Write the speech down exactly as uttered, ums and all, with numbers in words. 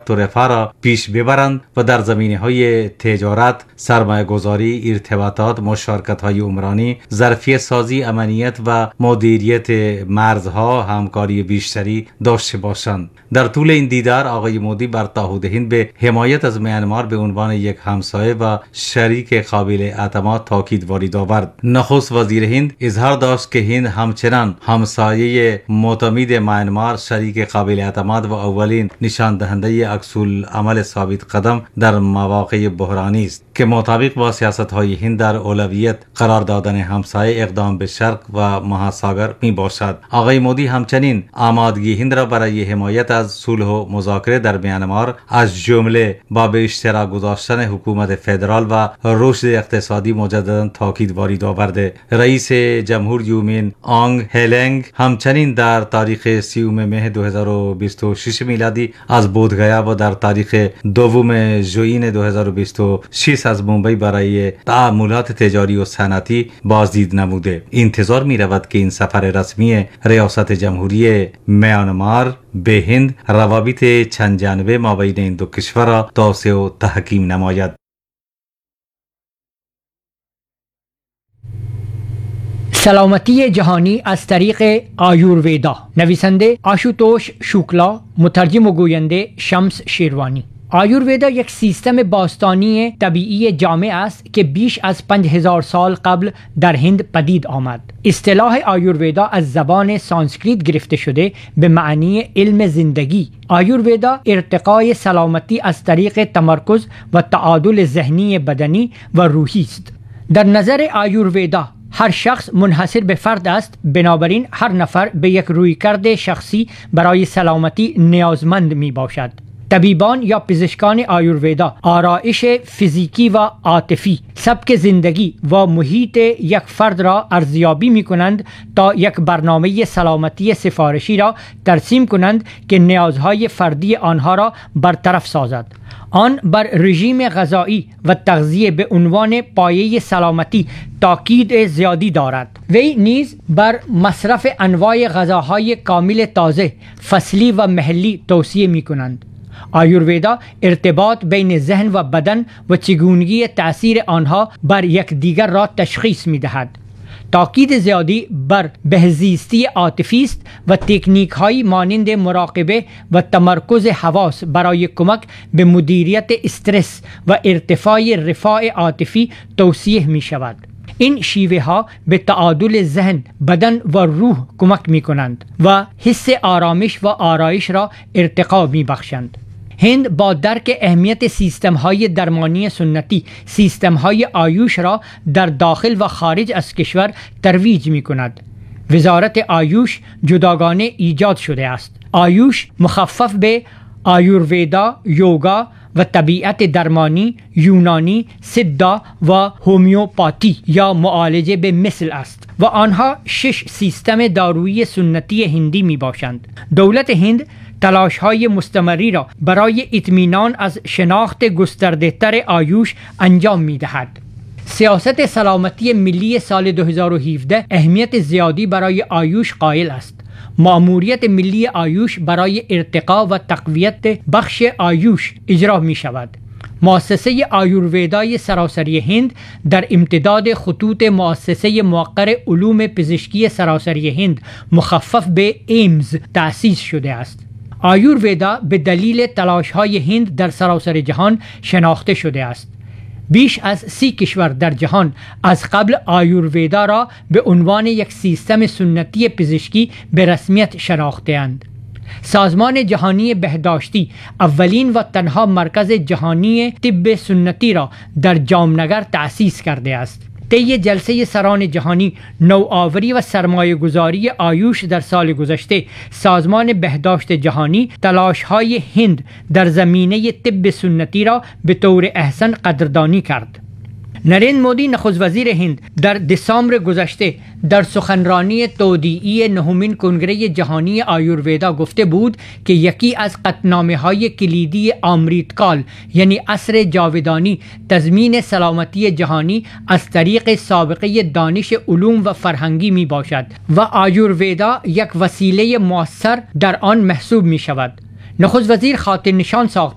رفت و رفاه را پیش ببرند و در زمینه‌های تجارت، سرمایه گذاری، ارتباطات، مشارکت‌های عمرانی، ظرفیت سازی، امنیت و مدیریت مرزها همکاری بیشتری داشته باشند. در طول این دیدار آقای مودی بر تعهد هند به حمایت از میانمار به عنوان یک همسایه و شریک قابل اعتماد تاکید وارد آورد. نخست وزیر هند اظهار داشت که هند همچنان همسایه معتمد میانمار، شریک قابل اعتماد و اولین نشان دهنده عکس‌العمل ثابت قدم در مواقع بحرانی است که مطابق با سیاست‌های هند در اولویت قرار دادن همسایه اقدام به شرق و مهاساگر می باشد. آقای مودی همچنین آمادگی هند را برای حمایت از صلح و مذاکره در میانمار از جمله با به اشتراک گذاشتن حکومت فدرال و رشد اقتصادی مجددا تاکید وارد آورده. رئیس جمهور یومین آنگ هلنگ همچنین در تاریخ سیوم مه دو هزار و بیست و شش میلادی از بودگیا و در تاریخ دوم ژوئین دو هزار و بیست و شش از ممبئی برای تعاملات تجاری و صنعتی بازدید نموده. انتظار می رود که این سفر رسمی ریاست جمهوری میانمار به هند روابط چند جانبه مابین این دو کشور را توسعه و تحکیم نماید. سلامتی جهانی از طریق آیورویدا. نویسنده آشوتوش شوکلا، مترجم و گوینده شمس شیروانی. آیورویدا یک سیستم باستانی طبیعی جامع است که بیش از پنج هزار سال قبل در هند پدید آمد. اصطلاح آیورویدا از زبان سانسکریت گرفته شده به معنی علم زندگی. آیورویدا ارتقای سلامتی از طریق تمرکز و تعادل ذهنی، بدنی و روحی است. در نظر آیورویدا هر شخص منحصر به فرد است، بنابراین هر نفر به یک رویکرد شخصی برای سلامتی نیازمند می باشد. طبیبان یا پزشکان آیورویدا آرایش فیزیکی و عاطفی، سبک زندگی و محیط یک فرد را ارزیابی می کنند تا یک برنامه سلامتی سفارشی را ترسیم کنند که نیازهای فردی آنها را برطرف سازد. آن بر رژیم غذایی و تغذیه به عنوان پایه سلامتی تاکید زیادی دارد. وی نیز بر مصرف انواع غذاهای کامل، تازه، فصلی و محلی توصیه می کنند. آیورویدا ارتباط بین ذهن و بدن و چگونگی تأثیر آنها بر یکدیگر را تشخیص می دهد. تاکید زیادی بر بهزیستی عاطفی است و تکنیک های مانند مراقبه و تمرکز حواس برای کمک به مدیریت استرس و ارتفاع رفاه عاطفی توصیه می شود. این شیوه ها به تعادل ذهن، بدن و روح کمک می کنند و حس آرامش و آرایش را ارتقا می بخشند. هند با درک اهمیت سیستم های درمانی سنتی، سیستم های آیوش را در داخل و خارج از کشور ترویج می کند. وزارت آیوش جداگانه ایجاد شده است. آیوش مخفف به آیورویدا، یوگا و طبیعت درمانی، یونانی، سدا و هومیوپاتی یا معالجه به مثل است و آنها شش سیستم دارویی سنتی هندی می باشند. دولت هند تلاش های مستمری را برای اطمینان از شناخت گسترده تر آیوش انجام می دهد. سیاست سلامتی ملی سال دو هزار و هفده اهمیت زیادی برای آیوش قائل است. مأموریت ملی آیوش برای ارتقا و تقویت بخش آیوش اجرا می شود. مؤسسه آیورویدای سراسری هند در امتداد خطوط مؤسسه موقر علوم پزشکی سراسری هند مخفف به ایمز تأسیس شده است. آیورویدا به دلیل تلاش‌های هند در سراسر جهان شناخته شده است. بیش از سی کشور در جهان از قبل آیورویدا را به عنوان یک سیستم سنتی پزشکی به رسمیت شناخته‌اند. سازمان جهانی بهداشتی اولین و تنها مرکز جهانی طب سنتی را در جامنگر تأسیس کرده است. طی جلسه سران جهانی نوآوری و سرمایه گذاری آیوش در سال گذشته، سازمان بهداشت جهانی تلاش‌های هند در زمینه طب سنتی را به طور احسن قدردانی کرد. نریندر مودی نخست وزیر هند در دسامبر گذشته در سخنرانی تودیعی نهمین کنگره جهانی آیورویدا گفته بود که یکی از قطعنامه‌های کلیدی امریتکال یعنی عصر جاودانی تضمین سلامتی جهانی از طریق سابقه دانش علوم و فرهنگی می باشد و آیورویدا یک وسیله مؤثر در آن محسوب می شود. نخست وزیر خاطر نشان ساخت